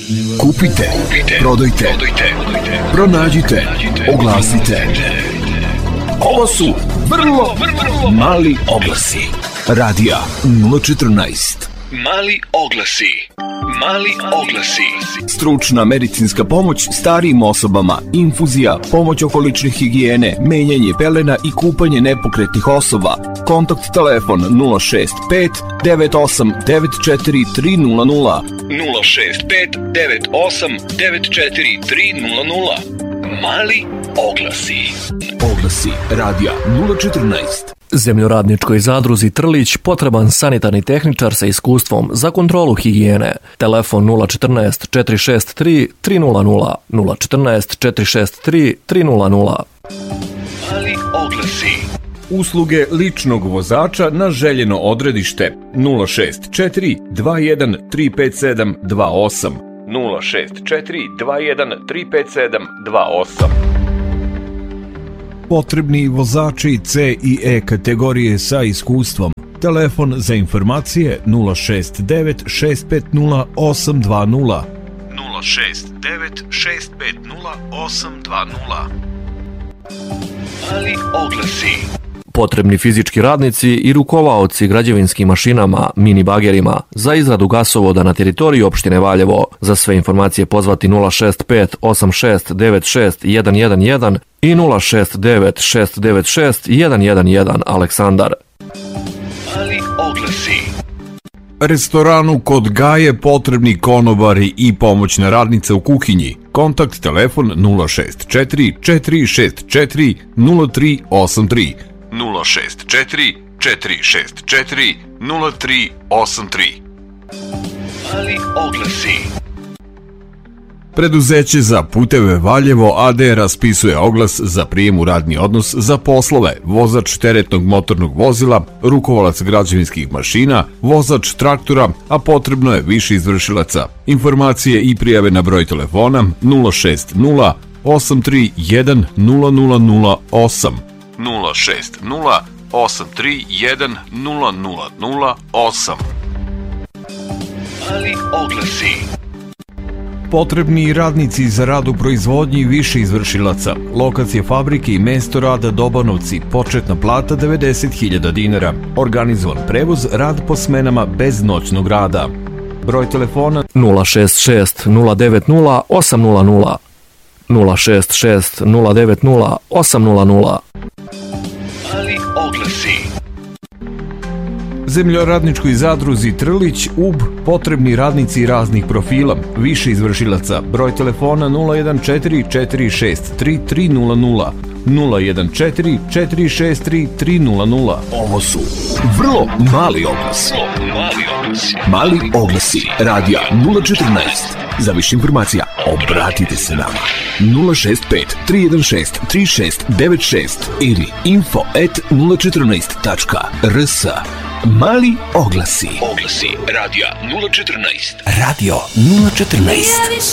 Kupite, prodajte, pronađite, oglasite. Ovo su vrlo mali oglasi. Radija 014. Mali oglasi. Mali oglasi. Stručna medicinska pomoć starijim osobama, infuzija, pomoć oko lične higijene, menjanje pelena i kupanje nepokretnih osoba. Kontakt telefon 065 98 94 300 065 98 94 300. Mali oglasi. Oglasi radija 014. Zemljoradničkoj zadruzi Trlić potreban sanitarni tehničar sa iskustvom za kontrolu higijene. Telefon 014 463 300 014 463 300. Mali oglasi. Usluge ličnog vozača na željeno odredište 064 21 357 28 064 21 357 28. Potrebni vozači C i E kategorije sa iskustvom. Telefon za informacije 069 650 820 069 650 820. Mali oglasi. Potrebni fizički radnici i rukovaoci građevinskim mašinama, mini bagerima za izradu gasovoda na teritoriji opštine Valjevo. Za sve informacije pozvati 065 86 96 111 i 069 696 111 Aleksandar. Mali oglasi. Restoranu kod Gaje potrebni konobari i pomoćna radnica u kuhinji. Kontakt telefon 064 464 0383 064 464 0383. Mali oglasi. Preduzeće za puteve Valjevo AD raspisuje oglas za prijem u radni odnos za poslove vozač teretnog motornog vozila, rukovalac građevinskih mašina, vozač traktora, a potrebno je više izvršilaca. Informacije i prijave na broj telefona 060 831 0008 060 831 0008. Mali oglasi. Potrebni radnici za rad u proizvodnji više izvršilaca. Lokacija fabrike i mesto rada Dobanovci. Početna plata 90.000 dinara. Organizovan prevoz, rad po smenama bez noćnog rada. Broj telefona 066 090 800 066 090 800. Mali oglasi. Zemljoradničkoj zadruzi Trlić UB potrebni radnici raznih profila, više izvršilaca. Broj telefona 014 463 300 014 463 300. Ovo su vrlo mali oglasi. Mali oglasi radija 014. Za više informacija obratite se nama 065 316 3696 ili info@014.rs. Mali oglasi. Oglasi radija 014. Radio 014.